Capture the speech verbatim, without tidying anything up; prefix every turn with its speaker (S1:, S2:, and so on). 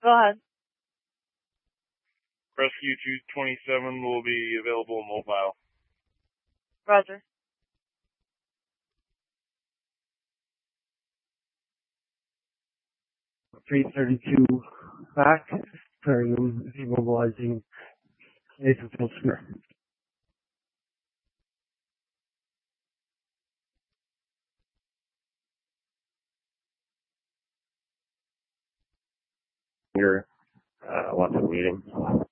S1: Go ahead.
S2: Rescue two twenty-seven will be available mobile.
S1: Roger.
S3: three thirty-two back, preparing them, demobilizing Nathanfield Square.
S4: Your uh, lots of meeting.